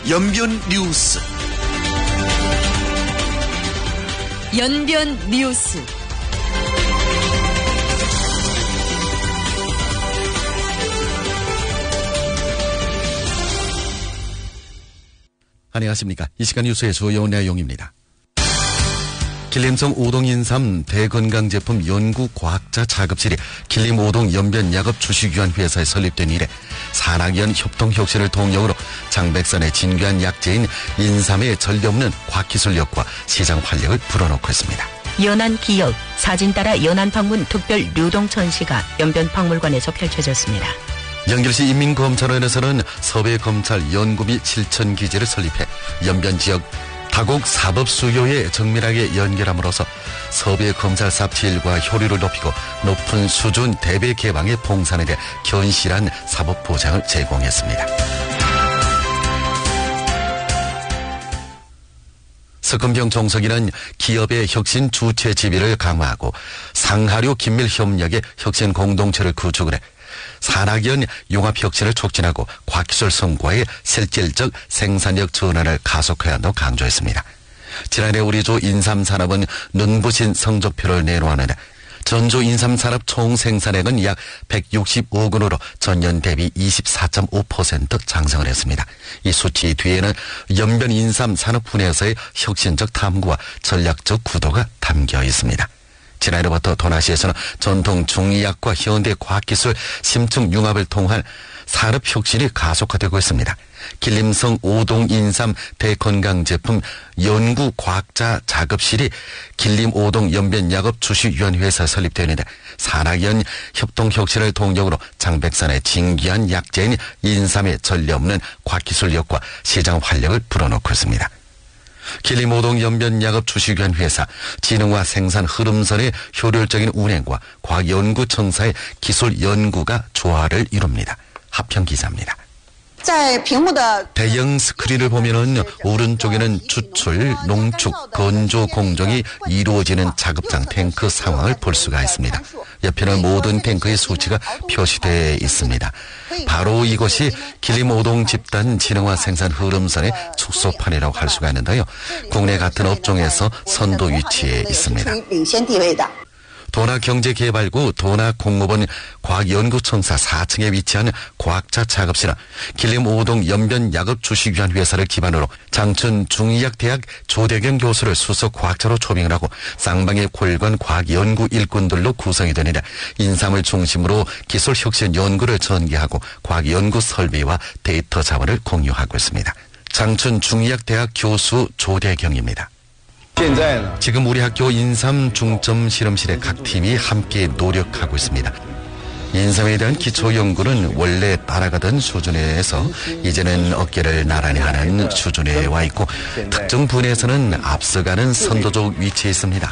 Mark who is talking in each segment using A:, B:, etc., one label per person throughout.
A: 연변 뉴스.
B: 연변 뉴스.
C: 안녕하십니까. 이 시간 뉴스의 주요 내용입니다. 길림성 오동인삼 대건강제품 연구과학자 작업실이 길림 오동 연변약업 주식위원회사에 설립된 이래 산학연 협동혁신을 동력으로 장백산의 진귀한 약재인 인삼의 전례없는 과학기술력과 시장 활력을 불어넣고 있습니다.
D: 연안 기역, 사진 따라 연안 방문 특별 류동 전시가 연변박물관에서 펼쳐졌습니다.
C: 연결시 인민검찰원에서는 서배검찰 연구 및 실천 기지를 설립해 연변 지역 다국 사법 수요에 정밀하게 연결함으로써 서배검찰 삽질과 효率을 높이고 높은 수준 대배 개방의 봉산에 대해 견실한 사법 보장을 제공했습니다. 석금병 정석이는 기업의 혁신 주체 지위를 강화하고 상하류 긴밀 협력의 혁신 공동체를 구축을 해 산학연 융합혁신을 촉진하고 과학기술 성과의 실질적 생산력 전환을 가속해야 한다고 강조했습니다. 지난해 우리 조 인삼산업은 눈부신 성적표를 내놓았는데 전조 인삼산업 총생산액은 약 165억 원으로 전년 대비 24.5% 상승을 했습니다. 이 수치 뒤에는 연변 인삼 산업 분야에서의 혁신적 탐구와 전략적 구도가 담겨 있습니다. 지난해부터 도나시에서는 전통 중의학과 현대 과학기술 심층 융합을 통한 산업혁신이 가속화되고 있습니다. 길림성 오동인삼 대건강제품 연구과학자 작업실이 길림 오동 연변약업 주식위원회에서 설립되는데 산학연 협동혁신을 동력으로 장백산의 진귀한 약재인 인삼의 전례없는 과학기술력과 시장 활력을 불어넣고 있습니다. 길림 오동 연변약업 주식위원회사 진흥화 생산 흐름선의 효율적인 운행과 과학연구청사의 기술 연구가 조화를 이룹니다. 하평 기자입니다. 대형 스크린을 보면은 오른쪽에는 추출, 농축, 건조 공정이 이루어지는 작업장 탱크 상황을 볼 수가 있습니다. 옆에는 모든 탱크의 수치가 표시되어 있습니다. 바로 이것이 길림 오동 집단 진흥화 생산 흐름선의 축소판이라고 할 수가 있는데요. 국내 같은 업종에서 선도 위치에 있습니다. 도나경제개발구 도나공업원 과학연구청사 4층에 위치한 과학자 작업실은 길림 오동 연변약업 주식위원회사를 기반으로 장춘 중의학대학 조대경 교수를 수석 과학자로 초빙을 하고 쌍방의 골관 과학연구 일꾼들로 구성이 되는데 인삼을 중심으로 기술혁신 연구를 전개하고 과학연구 설비와 데이터 자원을 공유하고 있습니다. 장춘 중의학대학 교수 조대경입니다. 지금 우리 학교 인삼 중점 실험실의 각 팀이 함께 노력하고 있습니다. 인삼에 대한 기초 연구는 원래 따라가던 수준에서 이제는 어깨를 나란히 하는 수준에 와 있고 특정 분야에서는 앞서가는 선도적 위치에 있습니다.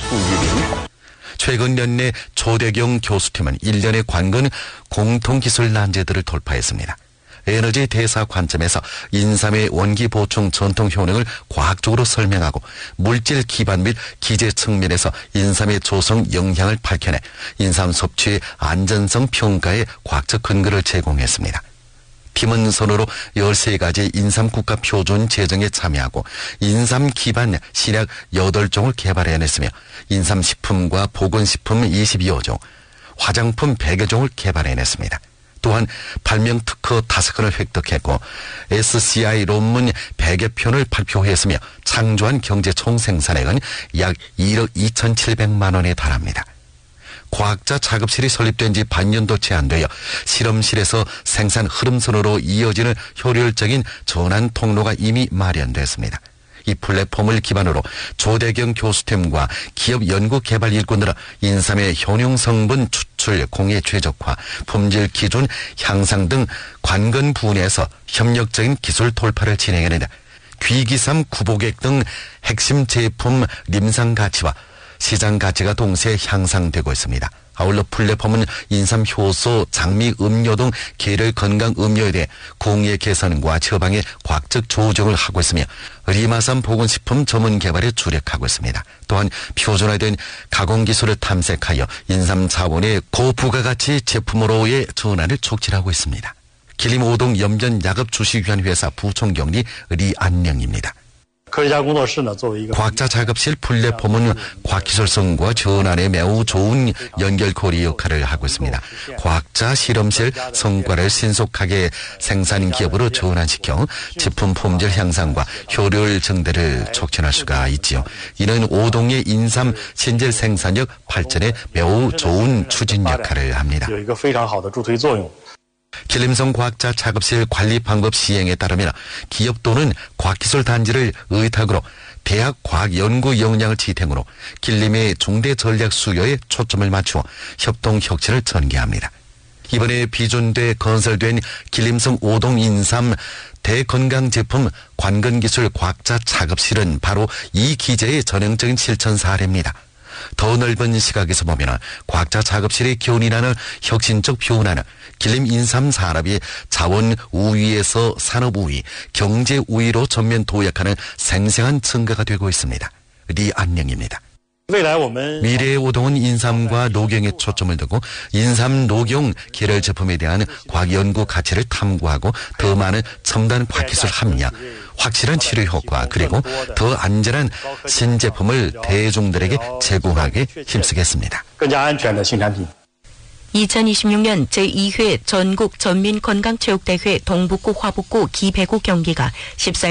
C: 최근 몇 내 조대경 교수팀은 1년의 관건 공통기술 난제들을 돌파했습니다. 에너지 대사 관점에서 인삼의 원기 보충 전통 효능을 과학적으로 설명하고 물질 기반 및 기재 측면에서 인삼의 조성 영향을 밝혀내 인삼 섭취의 안전성 평가에 과학적 근거를 제공했습니다. 팀은 선으로 13가지 인삼 국가 표준 제정에 참여하고 인삼 기반 신약 8종을 개발해냈으며 인삼 식품과 보건식품 22종, 화장품 100여 종을 개발해냈습니다. 또한 발명 특허 5건을 획득했고 SCI 논문 100여 편을 발표했으며 창조한 경제 총생산액은 약 1억 2,700만 원에 달합니다. 과학자 작업실이 설립된 지 반년도 채 안 되어 실험실에서 생산 흐름선으로 이어지는 효율적인 전환 통로가 이미 마련됐습니다. 이 플랫폼을 기반으로 조대경 교수팀과 기업 연구개발 일꾼들은 인삼의 효능 성분 추출 공해 최적화, 품질 기준 향상 등 관건 분야에서 협력적인 기술 돌파를 진행했는데 귀기삼 구보객 등 핵심 제품 림상 가치와 시장 가치가 동시에 향상되고 있습니다. 아울러 플랫폼은 인삼 효소, 장미 음료 등 계열 건강 음료에 대해 공예 개선과 처방의 과학적 조정을 하고 있으며 리마삼 보건식품 전문 개발에 주력하고 있습니다. 또한 표준화된 가공기술을 탐색하여 인삼 자원의 고부가가치 제품으로의 전환을 촉진하고 있습니다. 길림 오동 연변약업 주식위한 회사 부총경리 리안령입니다. 과학자 작업실 플랫폼은 과학기술성과 전환에 매우 좋은 연결고리 역할을 하고 있습니다. 과학자 실험실 성과를 신속하게 생산 기업으로 전환시켜 제품 품질 향상과 효율 증대를 촉진할 수가 있지요. 이는 오동의 인삼 신질 생산력 발전에 매우 좋은 추진 역할을 합니다. 길림성 과학자 작업실 관리 방법 시행에 따르면 기업 또는 과학기술단지를 의탁으로 대학 과학연구 역량을 지탱으로 길림의 중대 전략 수요에 초점을 맞추어 협동 혁신을 전개합니다. 이번에 비준돼 건설된 길림성 오동 인삼 대건강제품 관건기술 과학자 작업실은 바로 이 기제의 전형적인 실천 사례입니다. 더 넓은 시각에서 보면 과학자 작업실의 견인하는 혁신적 표현하는 길림 인삼 산업이 자원 우위에서 산업 우위, 경제 우위로 전면 도약하는 생생한 증거가 되고 있습니다. 리안령입니다. 미래의 오동은 인삼과 녹용에 초점을 두고 인삼 녹용 계열 제품에 대한 과학 연구 가치를 탐구하고 더 많은 첨단 과학기술 합리화, 확실한 치료 효과 그리고 더 안전한 신제품을 대중들에게 제공하게 힘쓰겠습니다.
D: 2026년 제2회 전국 전민건강체육대회 동북구 화북구 기배구 경기가 14일